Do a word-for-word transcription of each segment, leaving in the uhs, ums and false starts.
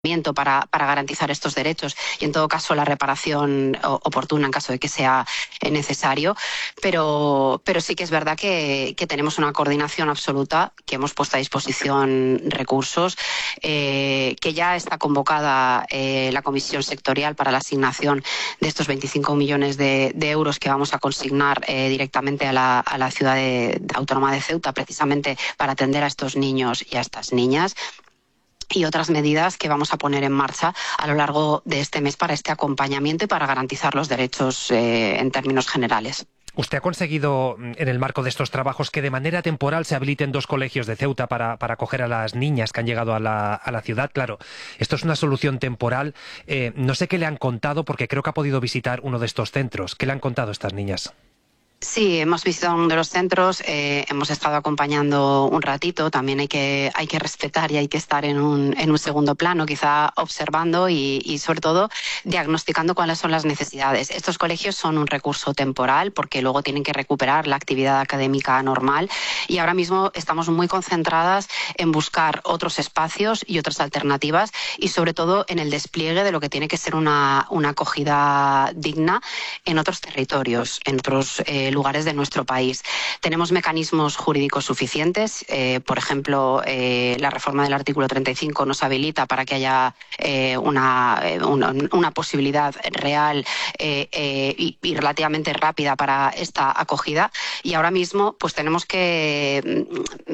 Para, para garantizar estos derechos y, en todo caso, la reparación oportuna en caso de que sea necesario. Pero, pero sí que es verdad que, que tenemos una coordinación absoluta, que hemos puesto a disposición recursos, eh, que ya está convocada eh, la Comisión Sectorial para la asignación de estos veinticinco millones de, de euros que vamos a consignar eh, directamente a la, a la ciudad de, de autónoma de Ceuta, precisamente para atender a estos niños y a estas niñas, y otras medidas que vamos a poner en marcha a lo largo de este mes para este acompañamiento y para garantizar los derechos eh, en términos generales. Usted ha conseguido, en el marco de estos trabajos, que de manera temporal se habiliten dos colegios de Ceuta para, para acoger a las niñas que han llegado a la, a la ciudad. Claro, esto es una solución temporal. Eh, no sé qué le han contado, porque creo que ha podido visitar uno de estos centros. ¿Qué le han contado estas niñas? Sí, hemos visitado uno de los centros, eh, hemos estado acompañando un ratito. También hay que, hay que respetar y hay que estar en un, en un segundo plano, quizá observando y, y, sobre todo, diagnosticando cuáles son las necesidades. Estos colegios son un recurso temporal porque luego tienen que recuperar la actividad académica normal, y ahora mismo estamos muy concentradas en buscar otros espacios y otras alternativas, y sobre todo en el despliegue de lo que tiene que ser una, una acogida digna en otros territorios, en otros eh, lugares de nuestro país. Tenemos mecanismos jurídicos suficientes. Eh, por ejemplo, eh, la reforma del artículo treinta y cinco nos habilita para que haya eh, una, una, una posibilidad real eh, eh, y, y relativamente rápida para esta acogida. Y ahora mismo pues tenemos que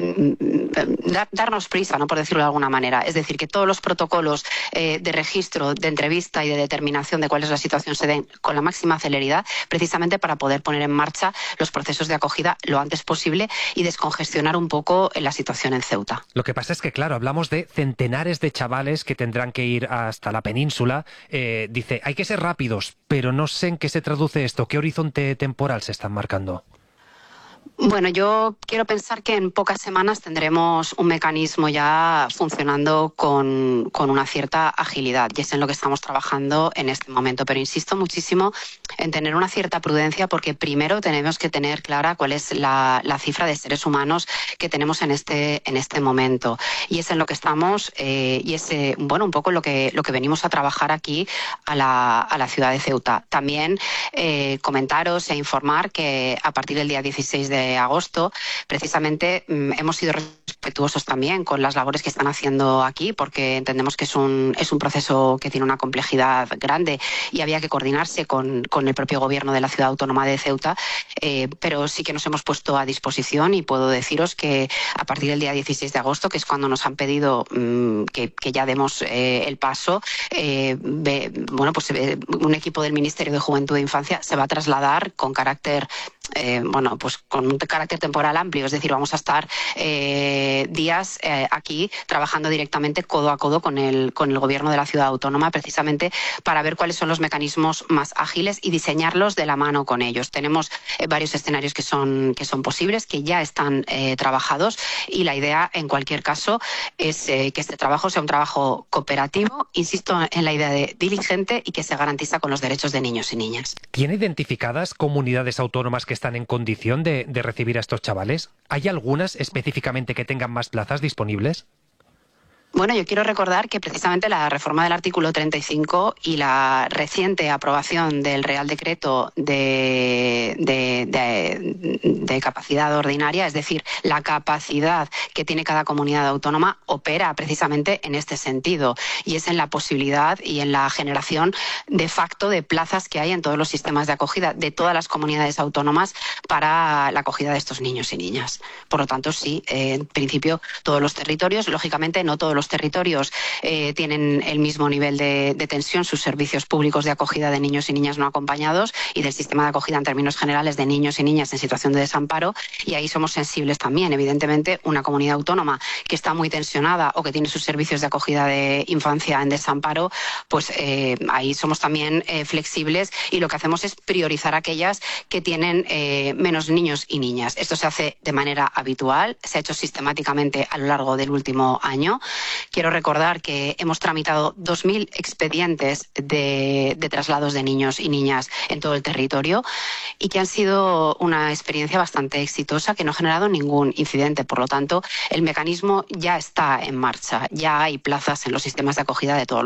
mm, dar, darnos prisa, ¿no?, por decirlo de alguna manera. Es decir, que todos los protocolos eh, de registro, de entrevista y de determinación de cuál es la situación se den con la máxima celeridad, precisamente para poder poner en marcha los procesos de acogida lo antes posible y descongestionar un poco la situación en Ceuta. Lo que pasa es que, claro, hablamos de centenares de chavales que tendrán que ir hasta la península. Eh, dice, hay que ser rápidos, pero no sé en qué se traduce esto. ¿Qué horizonte temporal se están marcando? Bueno, yo quiero pensar que en pocas semanas tendremos un mecanismo ya funcionando con, con una cierta agilidad, y es en lo que estamos trabajando en este momento. Pero insisto muchísimo en tener una cierta prudencia, porque primero tenemos que tener clara cuál es la, la cifra de seres humanos que tenemos en este, en este momento. Y es en lo que estamos eh, y es eh, bueno, un poco lo que, lo que venimos a trabajar aquí a la, a la ciudad de Ceuta. También eh, comentaros e informar que a partir del día dieciséis de agosto, precisamente mmm, hemos sido respetuosos también con las labores que están haciendo aquí, porque entendemos que es un, es un proceso que tiene una complejidad grande y había que coordinarse con, con el propio gobierno de la ciudad autónoma de Ceuta, eh, pero sí que nos hemos puesto a disposición, y puedo deciros que a partir del día dieciséis de agosto, que es cuando nos han pedido mmm, que, que ya demos eh, el paso, eh, ve, bueno, pues eh, un equipo del Ministerio de Juventud e Infancia se va a trasladar con carácter Eh, bueno, pues con un carácter temporal amplio. Es decir, vamos a estar eh, días eh, aquí trabajando directamente codo a codo con el, con el gobierno de la ciudad autónoma, precisamente para ver cuáles son los mecanismos más ágiles y diseñarlos de la mano con ellos. Tenemos eh, varios escenarios que son, que son posibles, que ya están eh, trabajados, y la idea, en cualquier caso, es eh, que este trabajo sea un trabajo cooperativo, insisto en la idea de diligente, y que se garantiza con los derechos de niños y niñas. ¿Tiene identificadas comunidades autónomas que están en condición de, de recibir a estos chavales? ¿Hay algunas específicamente que tengan más plazas disponibles? Bueno, yo quiero recordar que precisamente la reforma del artículo treinta y cinco y la reciente aprobación del Real Decreto de, de, de, de capacidad ordinaria, es decir, la capacidad que tiene cada comunidad autónoma, opera precisamente en este sentido, y es en la posibilidad y en la generación de facto de plazas que hay en todos los sistemas de acogida de todas las comunidades autónomas para la acogida de estos niños y niñas. Por lo tanto, sí, eh, en principio todos los territorios, lógicamente no todos los territorios eh, tienen el mismo nivel de, de tensión, sus servicios públicos de acogida de niños y niñas no acompañados y del sistema de acogida en términos generales de niños y niñas en situación de desamparo, y ahí somos sensibles también. Evidentemente, una comunidad autónoma que está muy tensionada o que tiene sus servicios de acogida de infancia en desamparo, pues eh, ahí somos también eh, flexibles, y lo que hacemos es priorizar aquellas que tienen eh, menos niños y niñas. Esto se hace de manera habitual, se ha hecho sistemáticamente a lo largo del último año. Quiero recordar que hemos tramitado dos mil expedientes de, de traslados de niños y niñas en todo el territorio y que han sido una experiencia bastante exitosa que no ha generado ningún incidente. Por lo tanto, el mecanismo ya está en marcha, ya hay plazas en los sistemas de acogida de todos los